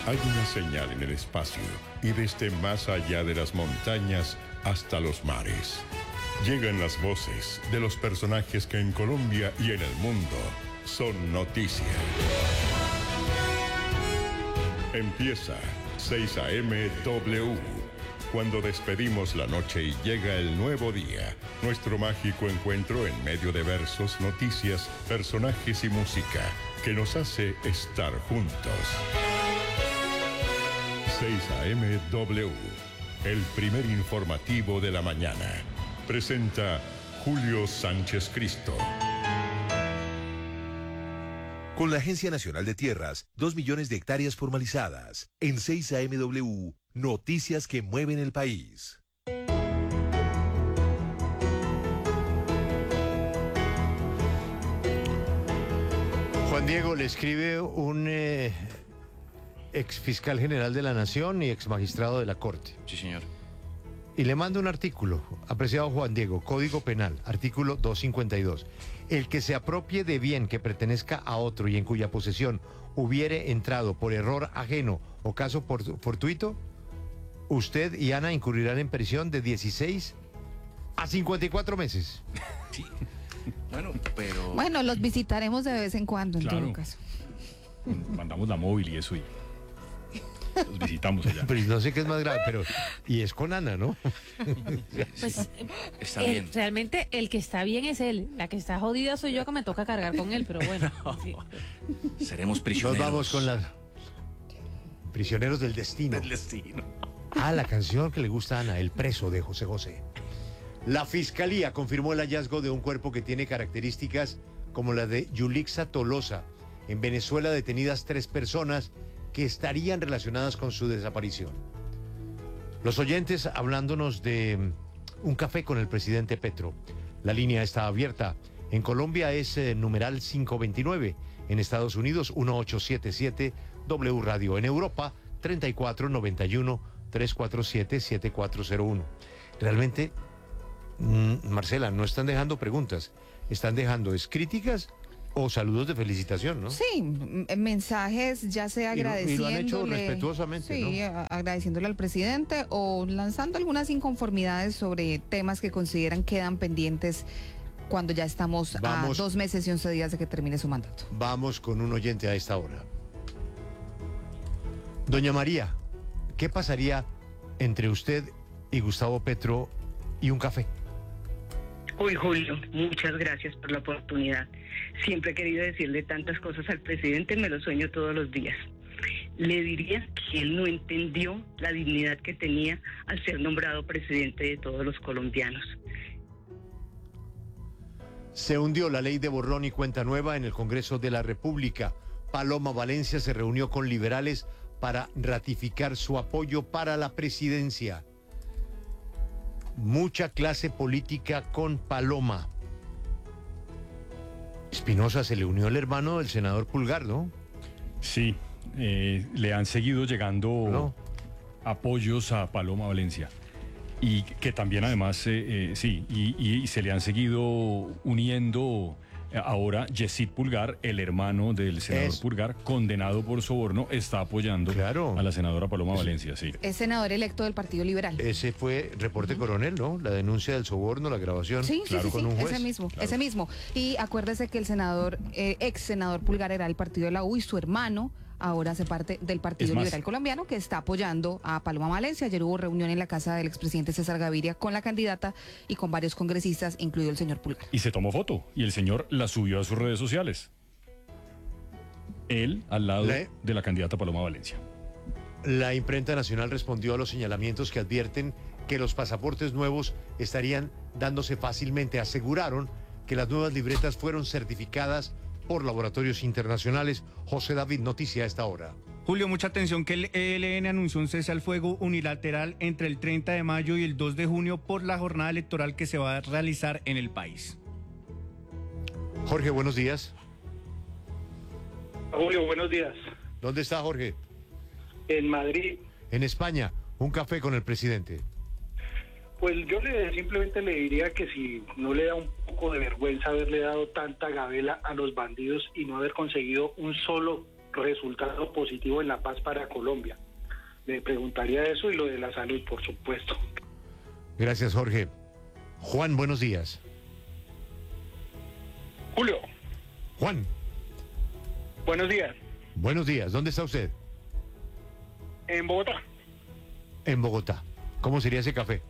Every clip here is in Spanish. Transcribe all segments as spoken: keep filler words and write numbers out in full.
Hay una señal en el espacio y desde más allá de las montañas hasta los mares. Llegan las voces de los personajes que en Colombia y en el mundo son noticia. Empieza seis A M W. Cuando despedimos la noche y llega el nuevo día, nuestro mágico encuentro en medio de versos, noticias, personajes y música que nos hace estar juntos. seis A M W, el primer informativo de la mañana. Presenta Julio Sánchez Cristo. Con la Agencia Nacional de Tierras, dos millones de hectáreas formalizadas. En seis A M W, noticias que mueven el país. Juan Diego, le escribe un eh, ex fiscal general de la Nación y ex magistrado de la Corte. Sí, señor. Y le manda un artículo, apreciado Juan Diego, Código Penal, artículo doscientos cincuenta y dos. El que se apropie de bien que pertenezca a otro y en cuya posesión hubiere entrado por error ajeno o caso fortuito, usted y Ana incurrirán en prisión de dieciséis a cincuenta y cuatro meses. Sí. Bueno, pero... Bueno, los visitaremos de vez en cuando, en Claro. todo caso. Mandamos la móvil y eso y los visitamos allá. Pero no sé qué es más grave, pero... Y es con Ana, ¿no? Pues Está eh, bien. realmente el que está bien es él. La que está jodida soy yo, que me toca cargar con él, pero bueno. Sí. Seremos Nos prisioneros. vamos con las... Prisioneros del destino. del destino. Ah, la canción que le gusta a Ana, El preso de José José. La Fiscalía confirmó el hallazgo de un cuerpo que tiene características como la de Yulixa Tolosa. En Venezuela detenidas tres personas que estarían relacionadas con su desaparición. Los oyentes hablándonos de mm, un café con el presidente Petro. La línea está abierta. En Colombia es eh, numeral quinientos veintinueve. En Estados Unidos dieciocho setenta y siete W Radio. En Europa treinta y cuatro noventa y uno trescientos cuarenta y siete siete cuatro cero uno. Realmente, mm, Marcela, no están dejando preguntas, están dejando es críticas o saludos de felicitación, ¿no? Sí, m- mensajes ya sea Y lo- y lo han agradeciéndole. hecho respetuosamente, Sí, ¿no? a- agradeciéndole al presidente o lanzando algunas inconformidades sobre temas que consideran quedan pendientes cuando ya estamos Vamos. a dos meses y once días de que termine su mandato. Vamos con un oyente a esta hora. Doña María, ¿qué pasaría entre usted y Gustavo Petro y un café? Uy, Julio, muchas gracias por la oportunidad. Siempre he querido decirle tantas cosas al presidente, me lo sueño todos los días. Le diría que él no entendió la dignidad que tenía al ser nombrado presidente de todos los colombianos. Se hundió la ley de borrón y cuenta nueva en el Congreso de la República. Paloma Valencia se reunió con liberales para ratificar su apoyo para la presidencia. Mucha clase política con Paloma. Espinosa se le unió el hermano del senador Pulgar, ¿no? Sí, eh, le han seguido llegando ¿No? apoyos a Paloma Valencia. Y que también además, eh, eh, sí, y, y se le han seguido uniendo eh, ahora Yesid Pulgar, el hermano del senador Es- Pulgar, condenado por soborno, está apoyando Claro. a la senadora Paloma Valencia, sí. Es senador electo del Partido Liberal. Ese fue reporte coronel, ¿no? La denuncia del soborno, la grabación. Sí, sí, claro, sí, con sí, un juez. ese mismo, Claro. ese mismo. Y acuérdese que el senador, eh, ex senador Pulgar era del partido de la U y su hermano ahora hace parte del Partido Es más- Liberal Colombiano que está apoyando a Paloma Valencia. Ayer hubo reunión en la casa del expresidente César Gaviria con la candidata y con varios congresistas, incluido el señor Pulgar. Y se tomó foto y el señor la subió a sus redes sociales. Él al lado Le- de la candidata Paloma Valencia. La imprenta nacional respondió a los señalamientos que advierten que los pasaportes nuevos estarían dándose fácilmente. Aseguraron que las nuevas libretas fueron certificadas por laboratorios internacionales. José David, noticia a esta hora. Julio, mucha atención que el E L N anunció un cese al fuego unilateral entre el treinta de mayo y el dos de junio por la jornada electoral que se va a realizar en el país. Jorge, buenos días. Julio, buenos días. ¿Dónde está Jorge? En Madrid, En España, un café con el presidente. pues yo le simplemente le diría que si no le da un poco de vergüenza haberle dado tanta gabela a los bandidos y no haber conseguido un solo resultado positivo en la paz para Colombia. Le preguntaría eso y lo de la salud, por supuesto. Gracias, Jorge. Juan, buenos días. Julio. Juan. Buenos días. Buenos días. ¿Dónde está usted? En Bogotá. En Bogotá. ¿Cómo sería ese café?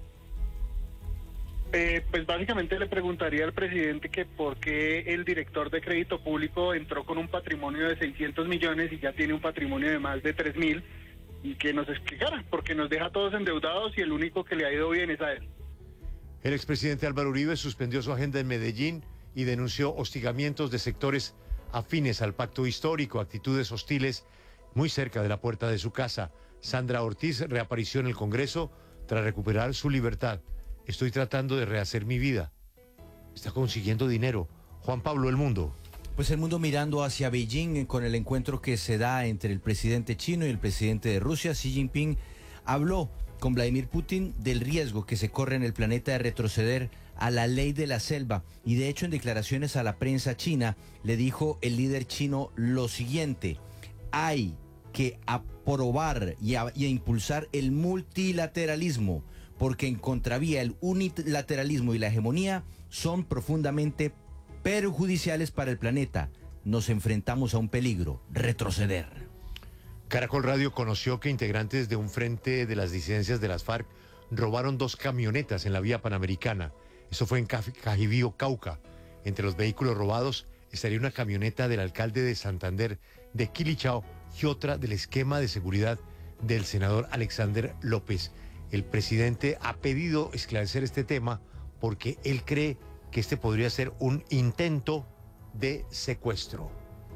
Eh, pues básicamente le preguntaría al presidente que por qué el director de crédito público entró con un patrimonio de seiscientos millones y ya tiene un patrimonio de más de tres mil, y que nos explicara, porque nos deja a todos endeudados y el único que le ha ido bien es a él. El expresidente Álvaro Uribe suspendió su agenda en Medellín y denunció hostigamientos de sectores afines al pacto histórico, actitudes hostiles muy cerca de la puerta de su casa. Sandra Ortiz reapareció en el Congreso tras recuperar su libertad. Estoy tratando de rehacer mi vida. Está consiguiendo dinero. Juan Pablo, El Mundo. Pues el mundo mirando hacia Beijing con el encuentro que se da entre el presidente chino y el presidente de Rusia. Xi Jinping habló con Vladimir Putin del riesgo que se corre en el planeta de retroceder a la ley de la selva. Y de hecho, en declaraciones a la prensa china, le dijo el líder chino lo siguiente: hay que aprobar y a, y a impulsar el multilateralismo, porque en contravía el unilateralismo y la hegemonía son profundamente perjudiciales para el planeta. Nos enfrentamos a un peligro: retroceder. Caracol Radio conoció que integrantes de un frente de las disidencias de las FARC robaron dos camionetas en la vía panamericana. Eso fue en Cajibío, Cauca. Entre los vehículos robados estaría una camioneta del alcalde de Santander de Quilichao y otra del esquema de seguridad del senador Alexander López. El presidente ha pedido esclarecer este tema porque él cree que este podría ser un intento de secuestro.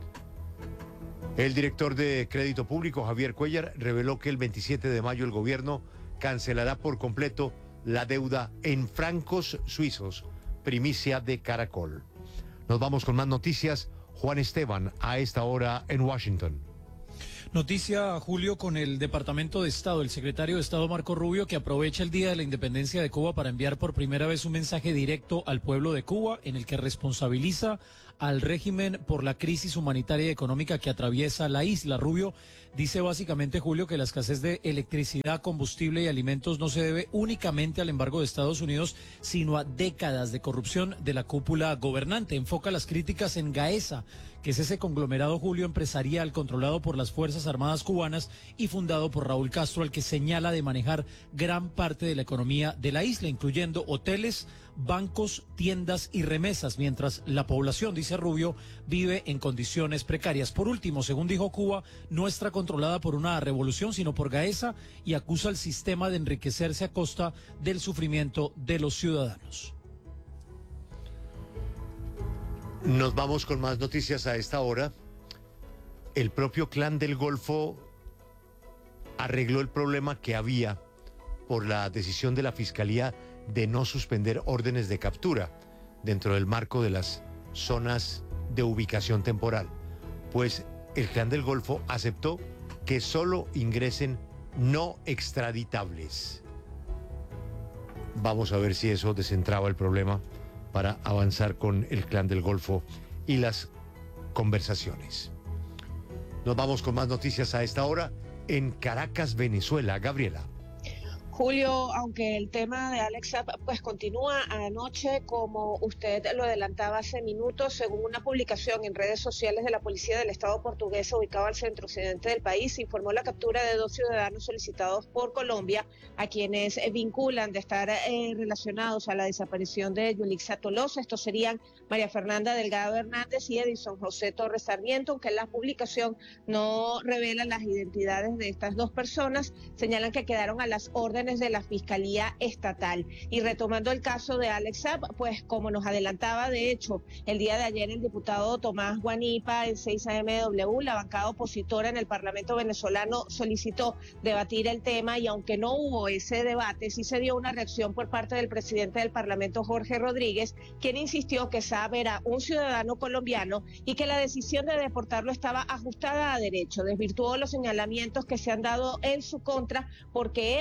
El director de Crédito Público, Javier Cuellar, reveló que el veintisiete de mayo el gobierno cancelará por completo la deuda en francos suizos, primicia de Caracol. Nos vamos con más noticias. Juan Esteban, a esta hora en Washington. Noticia, Julio, con el Departamento de Estado, el secretario de Estado Marco Rubio, que aprovecha el Día de la Independencia de Cuba para enviar por primera vez un mensaje directo al pueblo de Cuba, en el que responsabiliza al régimen por la crisis humanitaria y económica que atraviesa la isla. Rubio dice básicamente, Julio, que la escasez de electricidad, combustible y alimentos no se debe únicamente al embargo de Estados Unidos, sino a décadas de corrupción de la cúpula gobernante. Enfoca las críticas en Gaesa, que es ese conglomerado, Julio, empresarial controlado por las Fuerzas Armadas cubanas y fundado por Raúl Castro, al que señala de manejar gran parte de la economía de la isla, incluyendo hoteles, bancos, tiendas y remesas, mientras la población, dice Rubio, vive en condiciones precarias. Por último, según dijo, Cuba no está controlada por una revolución, sino por Gaesa, y acusa al sistema de enriquecerse a costa del sufrimiento de los ciudadanos. Nos vamos con más noticias a esta hora. El propio Clan del Golfo arregló el problema que había por la decisión de la Fiscalía de no suspender órdenes de captura dentro del marco de las zonas de ubicación temporal. Pues el Clan del Golfo aceptó que solo ingresen no extraditables. Vamos a ver si eso desentraba el problema para avanzar con el Clan del Golfo y las conversaciones. Nos vamos con más noticias a esta hora en Caracas, Venezuela. Gabriela. Julio, aunque el tema de Alex Saab pues continúa, anoche, como usted lo adelantaba hace minutos, según una publicación en redes sociales de la Policía del Estado portuguesa ubicada al centro occidente del país, se informó la captura de dos ciudadanos solicitados por Colombia, a quienes vinculan de estar eh, relacionados a la desaparición de Yulixa Tolosa. Estos serían María Fernanda Delgado Hernández y Edison José Torres Sarmiento. Aunque la publicación no revela las identidades de estas dos personas, señalan que quedaron a las órdenes de la Fiscalía Estatal. Y retomando el caso de Alex Saab, pues como nos adelantaba, de hecho, el día de ayer el diputado Tomás Guanipa en seis A M W, la bancada opositora en el Parlamento venezolano, solicitó debatir el tema, y aunque no hubo ese debate, sí se dio una reacción por parte del presidente del Parlamento, Jorge Rodríguez, quien insistió que Saab era un ciudadano colombiano y que la decisión de deportarlo estaba ajustada a derecho. Desvirtuó los señalamientos que se han dado en su contra, porque él fue quien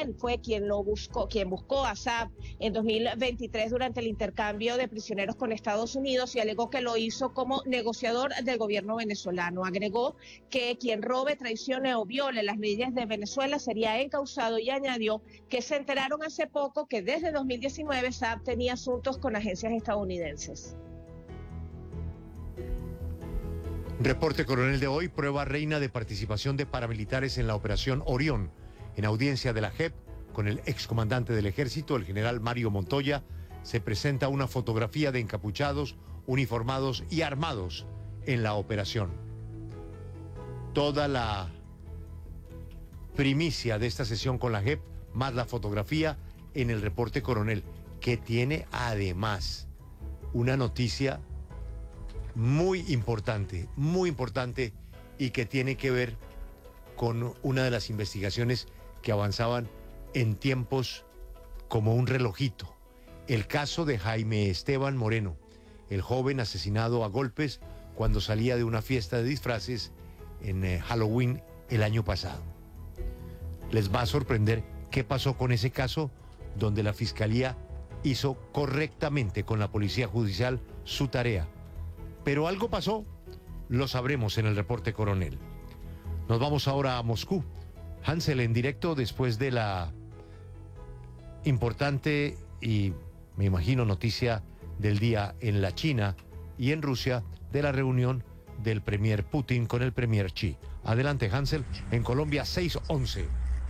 quien lo buscó, quien buscó a Saab en dos mil veintitrés durante el intercambio de prisioneros con Estados Unidos, y alegó que lo hizo como negociador del gobierno venezolano. Agregó que quien robe, traicione o viole las leyes de Venezuela sería encausado, y añadió que se enteraron hace poco que desde dos mil diecinueve Saab tenía asuntos con agencias estadounidenses. Reporte coronel de hoy, prueba reina de participación de paramilitares en la operación Orión. En audiencia de la J E P con el excomandante del ejército, el general Mario Montoya, se presenta una fotografía de encapuchados, uniformados y armados en la operación. Toda la primicia de esta sesión con la J E P, más la fotografía en el reporte coronel, que tiene además una noticia muy importante, muy importante, y que tiene que ver con una de las investigaciones que avanzaban en tiempos como un relojito. El caso de Jaime Esteban Moreno, el joven asesinado a golpes cuando salía de una fiesta de disfraces en eh, Halloween el año pasado. Les va a sorprender qué pasó con ese caso, donde la Fiscalía hizo correctamente con la Policía Judicial su tarea. Pero algo pasó, lo sabremos en el reporte coronel. Nos vamos ahora a Moscú. Hansel, en directo después de la importante y, me imagino, noticia del día en la China y en Rusia de la reunión del premier Putin con el premier Xi. Adelante, Hansel, en Colombia seis once.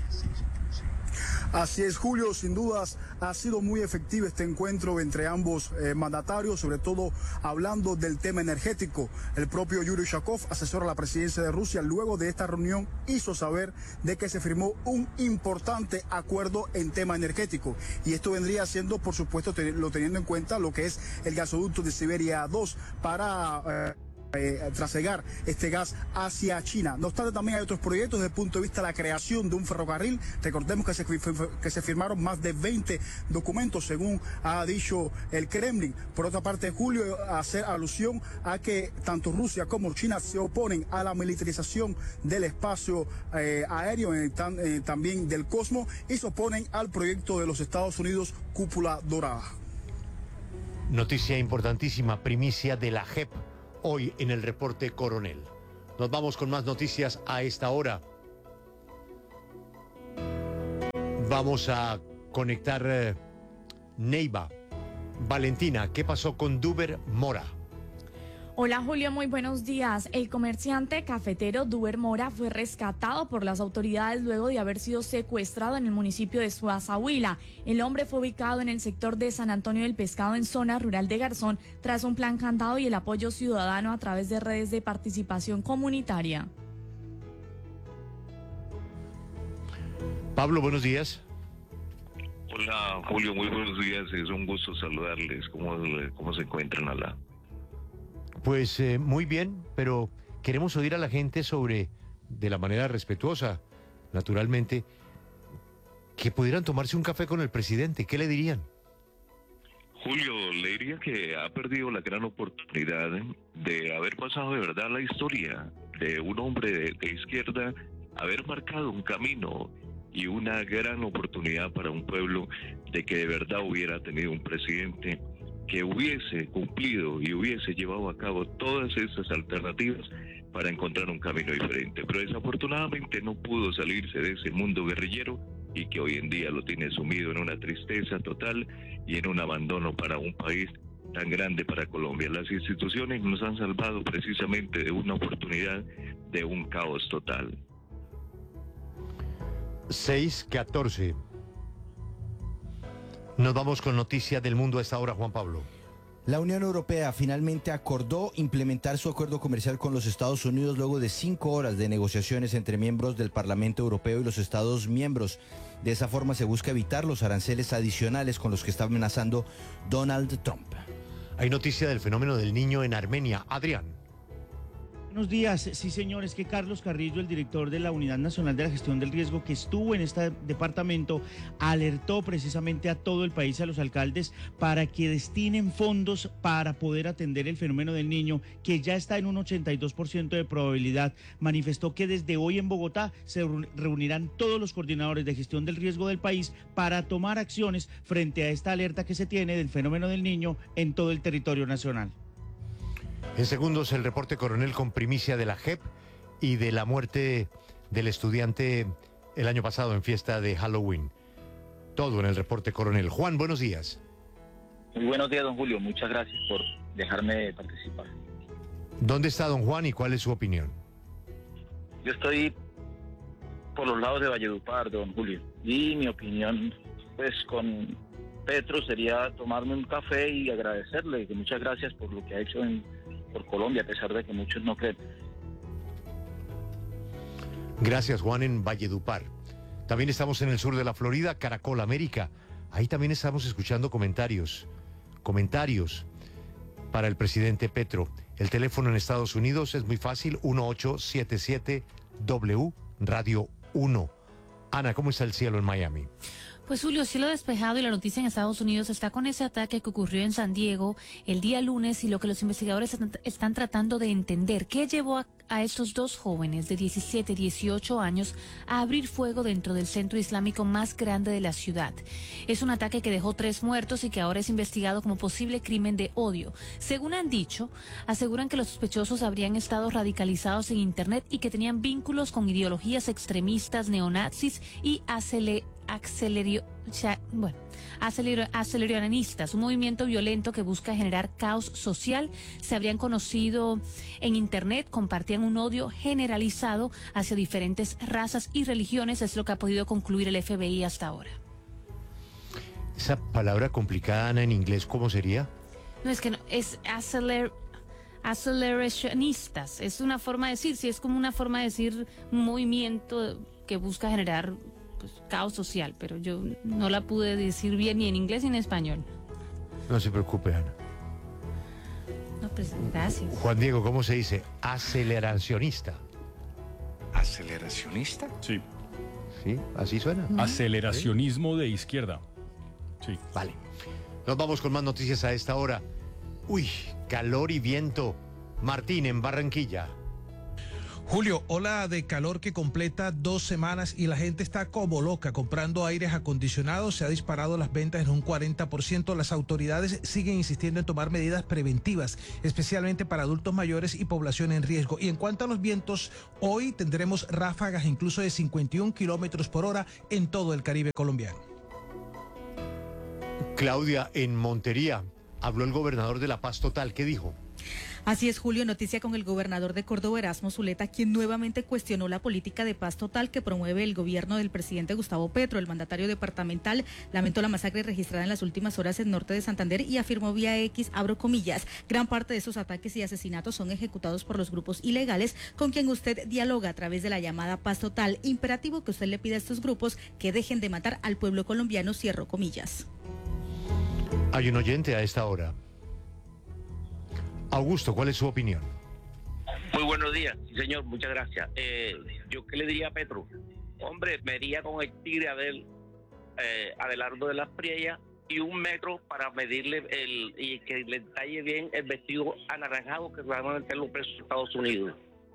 Así es, Julio, sin dudas ha sido muy efectivo este encuentro entre ambos eh, mandatarios, sobre todo hablando del tema energético. El propio Yuri Ushakov, asesor a la presidencia de Rusia, luego de esta reunión hizo saber de que se firmó un importante acuerdo en tema energético. Y esto vendría siendo, por supuesto, ten, lo teniendo en cuenta lo que es el gasoducto de Siberia dos para... Eh, Eh, trasegar este gas hacia China. No obstante, también hay otros proyectos desde el punto de vista de la creación de un ferrocarril. Recordemos que se, que se firmaron más de veinte documentos, según ha dicho el Kremlin. Por otra parte, Julio, hacer alusión a que tanto Rusia como China se oponen a la militarización del espacio eh, aéreo, eh, tan, eh, también del cosmos, y se oponen al proyecto de los Estados Unidos Cúpula Dorada. Noticia importantísima, primicia de la J E P. Hoy en el reporte coronel. Nos vamos con más noticias a esta hora. Vamos a conectar eh, Neiva. Valentina, ¿qué pasó con Duber Mora? Hola Julio, muy buenos días. El comerciante cafetero Duber Mora fue rescatado por las autoridades luego de haber sido secuestrado en el municipio de Suazahuila. El hombre fue ubicado en el sector de San Antonio del Pescado, en zona rural de Garzón, tras un plan candado y el apoyo ciudadano a través de redes de participación comunitaria. Pablo, buenos días. Hola Julio, muy buenos días. Es un gusto saludarles. ¿Cómo, cómo se encuentran allá? Pues eh, muy bien, pero queremos oír a la gente sobre, de la manera respetuosa, naturalmente, que pudieran tomarse un café con el presidente. ¿Qué le dirían? Julio, le diría que ha perdido la gran oportunidad de haber pasado de verdad la historia de un hombre de, de izquierda, haber marcado un camino y una gran oportunidad para un pueblo de que de verdad hubiera tenido un presidente que hubiese cumplido y hubiese llevado a cabo todas estas alternativas para encontrar un camino diferente. Pero desafortunadamente no pudo salirse de ese mundo guerrillero y que hoy en día lo tiene sumido en una tristeza total y en un abandono para un país tan grande para Colombia. Las instituciones nos han salvado precisamente de una oportunidad de un caos total. seis catorce. Nos vamos con noticias del mundo a esta hora, Juan Pablo. La Unión Europea finalmente acordó implementar su acuerdo comercial con los Estados Unidos luego de cinco horas de negociaciones entre miembros del Parlamento Europeo y los Estados miembros. De esa forma se busca evitar los aranceles adicionales con los que está amenazando Donald Trump. Hay noticia del fenómeno del niño en Armenia. Adrián. Buenos días, sí señor, es que Carlos Carrillo, el director de la Unidad Nacional de la Gestión del Riesgo, que estuvo en este departamento, alertó precisamente a todo el país, a los alcaldes, para que destinen fondos para poder atender el fenómeno del niño, que ya está en un ochenta y dos por ciento de probabilidad. Manifestó que desde hoy en Bogotá se reunirán todos los coordinadores de gestión del riesgo del país para tomar acciones frente a esta alerta que se tiene del fenómeno del niño en todo el territorio nacional. En segundos, el reporte coronel con primicia de la J E P y de la muerte del estudiante el año pasado en fiesta de Halloween. Todo en el reporte coronel. Juan, buenos días. Muy buenos días, don Julio. Muchas gracias por dejarme participar. ¿Dónde está don Juan y cuál es su opinión? Yo estoy por los lados de Valledupar, don Julio. Y mi opinión, pues, con Petro sería tomarme un café y agradecerle. Que muchas gracias por lo que ha hecho en... por Colombia, a pesar de que muchos no creen. Gracias, Juan, en Valledupar. También estamos en el sur de la Florida, Caracol América. Ahí también estamos escuchando comentarios. Comentarios para el presidente Petro. El teléfono en Estados Unidos es muy fácil, uno ocho siete siete W Radio uno. Ana, ¿cómo está el cielo en Miami? Pues Julio, cielo despejado, y la noticia en Estados Unidos está con ese ataque que ocurrió en San Diego el día lunes, y lo que los investigadores están tratando de entender: ¿qué llevó a, a estos dos jóvenes de diecisiete y dieciocho años a abrir fuego dentro del centro islámico más grande de la ciudad? Es un ataque que dejó tres muertos y que ahora es investigado como posible crimen de odio. Según han dicho, aseguran que los sospechosos habrían estado radicalizados en Internet y que tenían vínculos con ideologías extremistas, neonazis y acele Acelerio, bueno, acelero, aceleranistas, un movimiento violento que busca generar caos social. Se habrían conocido en Internet, compartían un odio generalizado hacia diferentes razas y religiones, es lo que ha podido concluir el F B I hasta ahora. Esa palabra complicada, Ana, en inglés, ¿cómo sería? No, es que no, es aceler, aceleracionistas, es una forma de decir, sí, es como una forma de decir movimiento que busca generar, pues, caos social, pero yo no la pude decir bien ni en inglés ni en español. No se preocupe, Ana. No, pues gracias. Juan Diego, ¿cómo se dice? Aceleracionista. ¿Aceleracionista? Sí. ¿Sí? ¿Así suena? ¿Mm? Aceleracionismo de izquierda. Sí. Vale. Nos vamos con más noticias a esta hora. Uy, calor y viento. Martín, en Barranquilla. Julio, ola de calor que completa dos semanas y la gente está como loca comprando aires acondicionados. Se ha disparado las ventas en un cuarenta por ciento. Las autoridades siguen insistiendo en tomar medidas preventivas, especialmente para adultos mayores y población en riesgo. Y en cuanto a los vientos, hoy tendremos ráfagas incluso de cincuenta y un kilómetros por hora en todo el Caribe colombiano. Claudia, en Montería, habló el gobernador de La Paz Total. ¿Qué dijo? Así es, Julio, noticia con el gobernador de Córdoba, Erasmo Zuleta, quien nuevamente cuestionó la política de paz total que promueve el gobierno del presidente Gustavo Petro. El mandatario departamental lamentó la masacre registrada en las últimas horas en norte de Santander y afirmó vía X, abro comillas, gran parte de esos ataques y asesinatos son ejecutados por los grupos ilegales con quien usted dialoga a través de la llamada paz total. Imperativo que usted le pida a estos grupos que dejen de matar al pueblo colombiano, cierro comillas. Hay un oyente a esta hora. Augusto, ¿cuál es su opinión? Muy buenos días, sí, señor, muchas gracias. Eh, ¿Yo qué le diría a Petro? Hombre, me iría con el tigre Adel, eh, Adelardo de las Priellas y un metro para medirle el y que le talle bien el vestido anaranjado que van a meter los presos de Estados Unidos.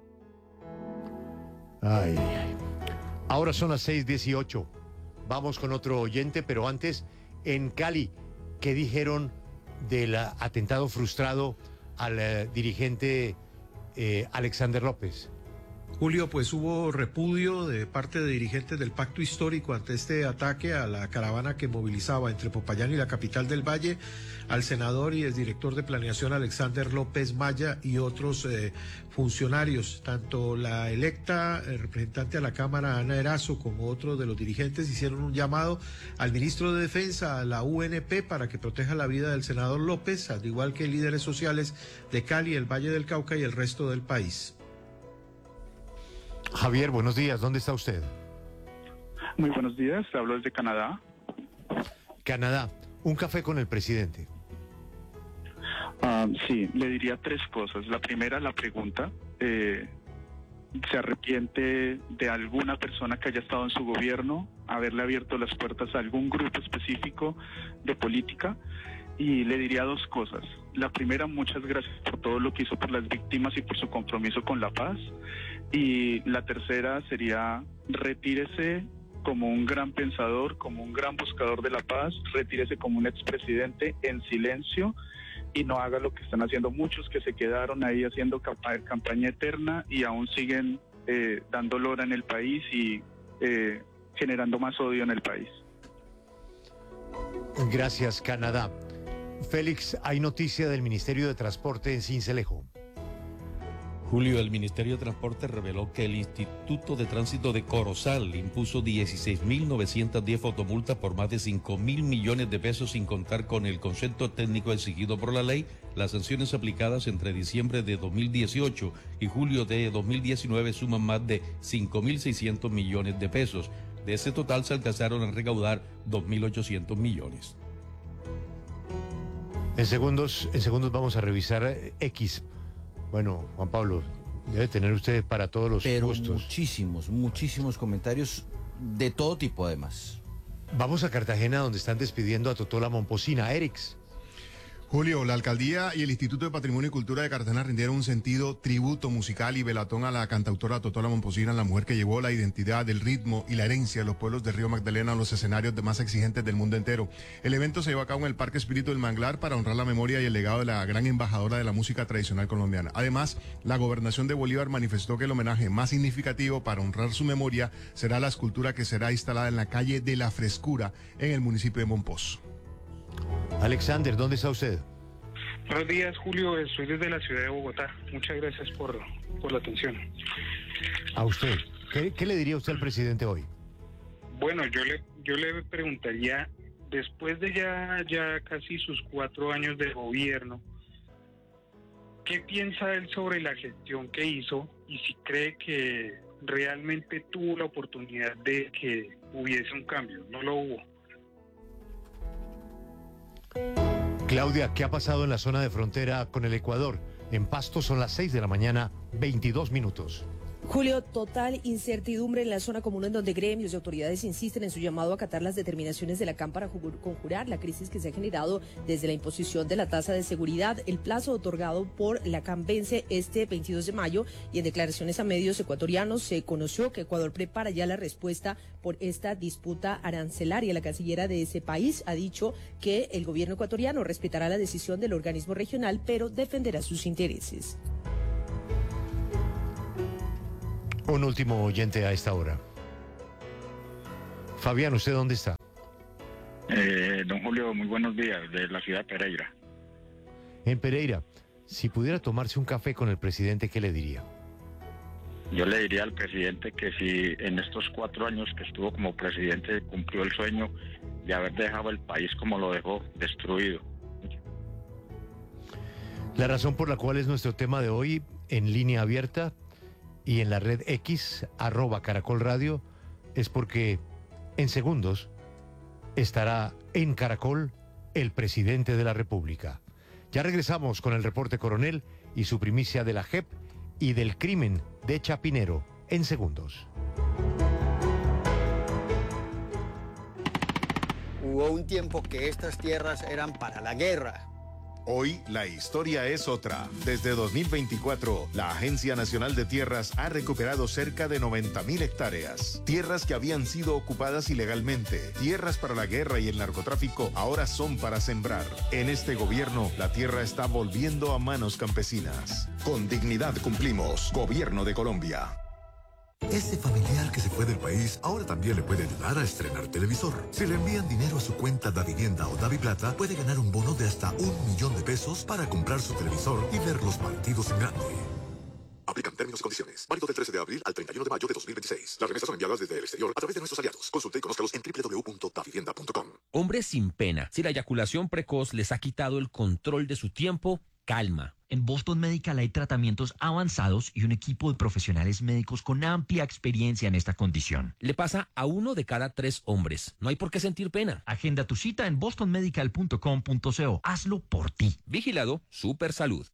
Ay, ahora son las seis dieciocho. Vamos con otro oyente, pero antes, en Cali, ¿qué dijeron del atentado frustrado al uh, dirigente eh, Alexander López? Julio, pues hubo repudio de parte de dirigentes del Pacto Histórico ante este ataque a la caravana que movilizaba entre Popayán y la capital del Valle al senador y exdirector de planeación Alexander López Maya y otros eh, funcionarios. Tanto la electa eh, representante a la Cámara, Ana Erazo, como otros de los dirigentes hicieron un llamado al ministro de Defensa, a la U N P, para que proteja la vida del senador López, al igual que líderes sociales de Cali, el Valle del Cauca y el resto del país. Javier, buenos días. ¿Dónde está usted? Muy buenos días. Hablo desde Canadá. Canadá. Un café con el presidente. Uh, sí, le diría tres cosas. La primera, la pregunta. eh, se arrepiente de alguna persona que haya estado en su gobierno, haberle abierto las puertas a algún grupo específico de política, y le diría dos cosas. La primera, muchas gracias por todo lo que hizo por las víctimas y por su compromiso con la paz, y la tercera sería retírese como un gran pensador, como un gran buscador de la paz, retírese como un expresidente en silencio y no haga lo que están haciendo muchos que se quedaron ahí haciendo campa- campaña eterna y aún siguen eh, dando lora en el país y eh, generando más odio en el país. Gracias, Canadá. Félix, hay noticia del Ministerio de Transporte en Sincelejo. Julio, el Ministerio de Transporte reveló que el Instituto de Tránsito de Corozal impuso dieciséis mil novecientas diez fotomultas por más de cinco mil millones de pesos sin contar con el concepto técnico exigido por la ley. Las sanciones aplicadas entre diciembre de dos mil dieciocho y julio de dos mil diecinueve suman más de cinco mil seiscientos millones de pesos. De ese total se alcanzaron a recaudar dos mil ochocientos millones. En segundos, en segundos vamos a revisar X. Bueno, Juan Pablo, debe tener usted para todos los Pero gustos. muchísimos, muchísimos comentarios de todo tipo además. Vamos a Cartagena, donde están despidiendo a Totola Momposina. Erix. Julio, la alcaldía y el Instituto de Patrimonio y Cultura de Cartagena rindieron un sentido tributo musical y velatón a la cantautora Totola Momposina, la mujer que llevó la identidad, el ritmo y la herencia de los pueblos de Río Magdalena a los escenarios de más exigentes del mundo entero. El evento se llevó a cabo en el Parque Espíritu del Manglar para honrar la memoria y el legado de la gran embajadora de la música tradicional colombiana. Además, la Gobernación de Bolívar manifestó que el homenaje más significativo para honrar su memoria será la escultura que será instalada en la calle de la Frescura en el municipio de Monpós. Alexander, ¿dónde está usted? Buenos días, Julio. Estoy desde la ciudad de Bogotá. Muchas gracias por, por la atención. A usted. ¿Qué, qué le diría usted al presidente hoy? Bueno, yo le, yo le preguntaría, después de ya, ya casi sus cuatro años de gobierno, ¿qué piensa él sobre la gestión que hizo y si cree que realmente tuvo la oportunidad de que hubiese un cambio? No lo hubo. Claudia, ¿qué ha pasado en la zona de frontera con el Ecuador? En Pasto son las seis de la mañana, veintidós minutos. Julio, total incertidumbre en la zona común en donde gremios y autoridades insisten en su llamado a acatar las determinaciones de la C A M para conjurar la crisis que se ha generado desde la imposición de la tasa de seguridad. El plazo otorgado por la C A M vence este veintidós de mayo y en declaraciones a medios ecuatorianos se conoció que Ecuador prepara ya la respuesta por esta disputa arancelaria. La cancillera de ese país ha dicho que el gobierno ecuatoriano respetará la decisión del organismo regional, pero defenderá sus intereses. Un último oyente a esta hora. Fabián, ¿usted dónde está? Eh, don Julio, muy buenos días, de la ciudad de Pereira. En Pereira, si pudiera tomarse un café con el presidente, ¿qué le diría? Yo le diría al presidente que si en estos cuatro años que estuvo como presidente cumplió el sueño de haber dejado el país como lo dejó, destruido. La razón por la cual es nuestro tema de hoy en línea abierta y en la red X, arroba Caracol Radio, es porque en segundos estará en Caracol el presidente de la República. Ya regresamos con el reporte coronel y su primicia de la J E P y del crimen de Chapinero en segundos. Hubo un tiempo que estas tierras eran para la guerra. Hoy la historia es otra. Desde dos mil veinticuatro, la Agencia Nacional de Tierras ha recuperado cerca de noventa mil hectáreas. Tierras que habían sido ocupadas ilegalmente. Tierras para la guerra y el narcotráfico ahora son para sembrar. En este gobierno, la tierra está volviendo a manos campesinas. Con dignidad cumplimos. Gobierno de Colombia. Ese familiar que se fue del país ahora también le puede ayudar a estrenar televisor. Si le envían dinero a su cuenta Davivienda o Daviplata, puede ganar un bono de hasta un millón de pesos para comprar su televisor y ver los partidos en grande. Aplican términos y condiciones. Válido del trece de abril al treinta y uno de mayo de dos mil veintiséis. Las remesas son enviadas desde el exterior a través de nuestros aliados. Consulte y conózcalos en doble u doble u doble u punto davivienda punto com. Hombres sin pena. Si la eyaculación precoz les ha quitado el control de su tiempo, calma. En Boston Medical hay tratamientos avanzados y un equipo de profesionales médicos con amplia experiencia en esta condición. Le pasa a uno de cada tres hombres. No hay por qué sentir pena. Agenda tu cita en boston medical punto com punto co. Hazlo por ti. Vigilado Super Salud.